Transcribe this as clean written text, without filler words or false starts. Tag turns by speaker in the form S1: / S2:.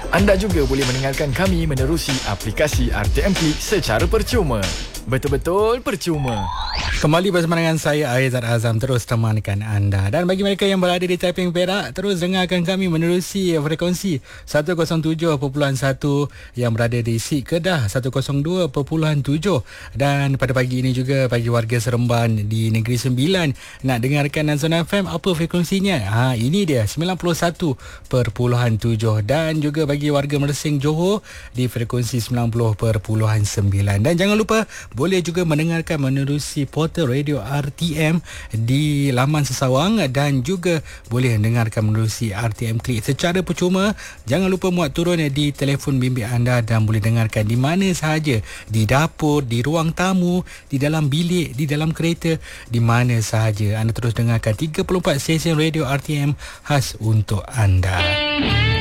S1: Anda juga boleh mendengarkan kami menerusi aplikasi RTM Klik secara percuma. Betul-betul percuma.
S2: Kembali bersama dengan saya Aizat Azam, terus temankan anda. Dan bagi mereka yang berada di Taiping Perak, terus dengarkan kami menerusi frekuensi 107.1 yang berada di Sik Kedah 102.7. Dan pada pagi ini juga bagi warga Seremban di Negeri Sembilan nak dengarkan Zona FM, apa frekuensinya? Ini dia 91.7. Dan juga bagi warga Mersing Johor di frekuensi 90.9. Dan jangan lupa boleh juga mendengarkan menerusi portal radio RTM di laman Sesawang, dan juga boleh dengarkan menerusi RTM Klik secara percuma. Jangan lupa muat turun di telefon bimbit anda dan boleh dengarkan di mana sahaja, di dapur, di ruang tamu, di dalam bilik, di dalam kereta, di mana sahaja. Anda terus dengarkan 34 stesen radio RTM khas untuk anda.